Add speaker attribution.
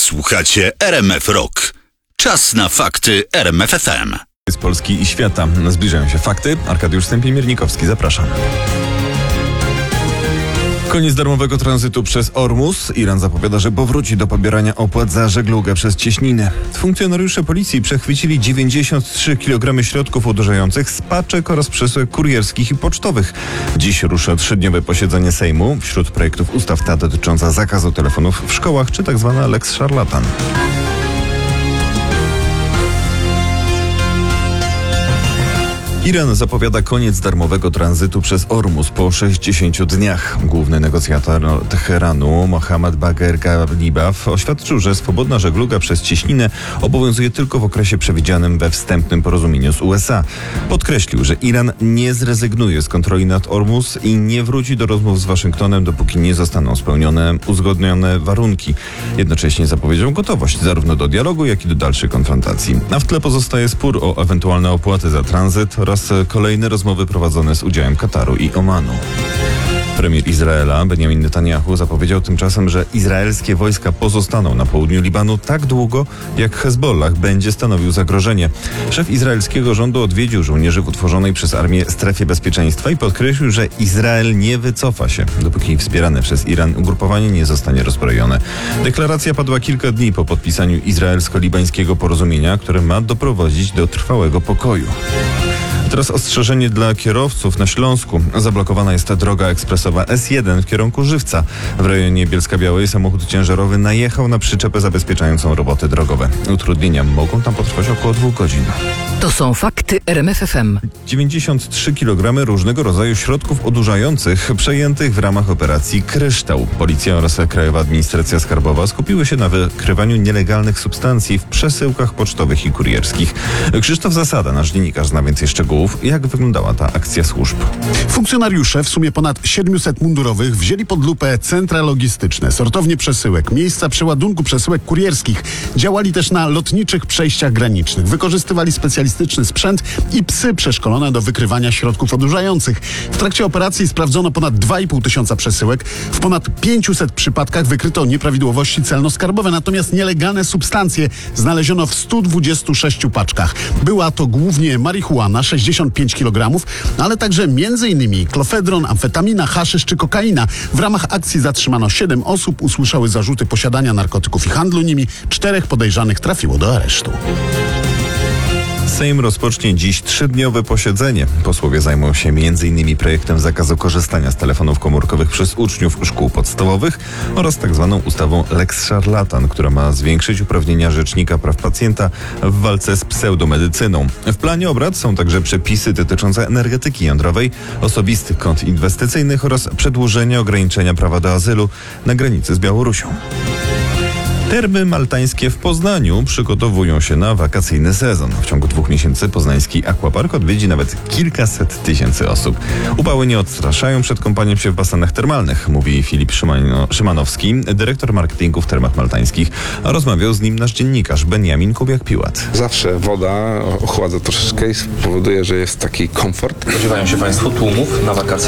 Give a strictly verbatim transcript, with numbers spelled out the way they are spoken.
Speaker 1: Słuchacie R M F Rock. Czas na fakty R M F F M.
Speaker 2: Z Polski i świata zbliżają się fakty. Arkadiusz Stępień-Miernikowski, zapraszam. Koniec darmowego tranzytu przez Ormus. Iran zapowiada, że powróci do pobierania opłat za żeglugę przez cieśninę. Funkcjonariusze policji przechwycili dziewięćdziesiąt trzy kilogramy środków odurzających z paczek oraz przesyłek kurierskich i pocztowych. Dziś rusza trzydniowe posiedzenie Sejmu. Wśród projektów ustaw ta dotycząca zakazu telefonów w szkołach czy tak zwana Lex Szarlatan. Iran zapowiada koniec darmowego tranzytu przez Ormus po sześćdziesięciu dniach. Główny negocjator Teheranu, Mohammad Bagher Ghalibav, oświadczył, że swobodna żegluga przez cieśninę obowiązuje tylko w okresie przewidzianym we wstępnym porozumieniu z U S A. Podkreślił, że Iran nie zrezygnuje z kontroli nad Ormus i nie wróci do rozmów z Waszyngtonem, dopóki nie zostaną spełnione uzgodnione warunki. Jednocześnie zapowiedział gotowość zarówno do dialogu, jak i do dalszej konfrontacji. A w tle pozostaje spór o ewentualne opłaty za tranzyt oraz kolejne rozmowy prowadzone z udziałem Kataru i Omanu. Premier Izraela Benjamin Netanyahu zapowiedział tymczasem, że izraelskie wojska pozostaną na południu Libanu tak długo, jak Hezbollah będzie stanowił zagrożenie. Szef izraelskiego rządu odwiedził żołnierzy w utworzonej przez armię strefie bezpieczeństwa i podkreślił, że Izrael nie wycofa się, dopóki wspierane przez Iran ugrupowanie nie zostanie rozbrojone. Deklaracja padła kilka dni po podpisaniu izraelsko-libańskiego porozumienia, które ma doprowadzić do trwałego pokoju. Teraz ostrzeżenie dla kierowców na Śląsku. Zablokowana jest droga ekspresowa S jeden w kierunku Żywca. W rejonie Bielska-Białej samochód ciężarowy najechał na przyczepę zabezpieczającą roboty drogowe. Utrudnienia mogą tam potrwać około dwóch godzin.
Speaker 3: To są fakty R M F F M.
Speaker 2: dziewięćdziesiąt trzy kilogramy różnego rodzaju środków odurzających przejętych w ramach operacji Kryształ. Policja oraz Krajowa Administracja Skarbowa skupiły się na wykrywaniu nielegalnych substancji w przesyłkach pocztowych i kurierskich. Krzysztof Zasada, nasz dziennikarz, zna więcej szczegółów. Jak wyglądała ta akcja służb?
Speaker 4: Funkcjonariusze, w sumie ponad siedmiuset mundurowych, wzięli pod lupę centra logistyczne, sortownie przesyłek, miejsca przeładunku przesyłek kurierskich. Działali też na lotniczych przejściach granicznych. Wykorzystywali specjalistyczny sprzęt i psy przeszkolone do wykrywania środków odurzających. W trakcie operacji sprawdzono ponad dwa i pół tysiąca przesyłek. W ponad pięciuset przypadkach wykryto nieprawidłowości celno-skarbowe, natomiast nielegalne substancje znaleziono w stu dwudziestu sześciu paczkach. Była to głównie marihuana, sześćdziesiąt pięć kilogramów, ale także między innymi klofedron, amfetamina, haszysz czy kokaina. W ramach akcji zatrzymano siedem osób, usłyszały zarzuty posiadania narkotyków i handlu nimi. Czterech podejrzanych trafiło do aresztu.
Speaker 2: Sejm rozpocznie dziś trzydniowe posiedzenie. Posłowie zajmą się między innymi projektem zakazu korzystania z telefonów komórkowych przez uczniów szkół podstawowych oraz tak zwaną ustawą Lex Szarlatan, która ma zwiększyć uprawnienia Rzecznika Praw Pacjenta w walce z pseudomedycyną. W planie obrad są także przepisy dotyczące energetyki jądrowej, osobistych kont inwestycyjnych oraz przedłużenia ograniczenia prawa do azylu na granicy z Białorusią. Termy maltańskie w Poznaniu przygotowują się na wakacyjny sezon. W ciągu dwóch miesięcy poznański aquapark odwiedzi nawet kilkaset tysięcy osób. Upały nie odstraszają przed kąpaniem się w basenach termalnych, mówi Filip Szymano- Szymanowski, dyrektor marketingu w termach maltańskich, a rozmawiał z nim nasz dziennikarz Benjamin Kubiak-Piłat.
Speaker 5: Zawsze woda ochładza troszeczkę i powoduje, że jest taki komfort.
Speaker 6: Spodziewają się Państwo tłumów na wakacje?